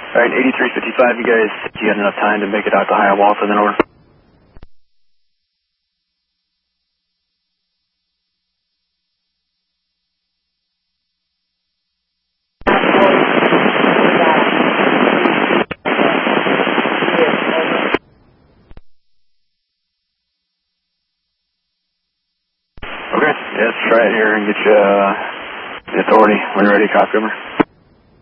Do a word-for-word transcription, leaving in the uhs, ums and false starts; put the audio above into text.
Alright, eighty-three fifty-five, you guys, you got enough time to make it out to Hiawatha, then over. Okay, yeah, let's try it here and get you uh, the authority when you're ready, copy over.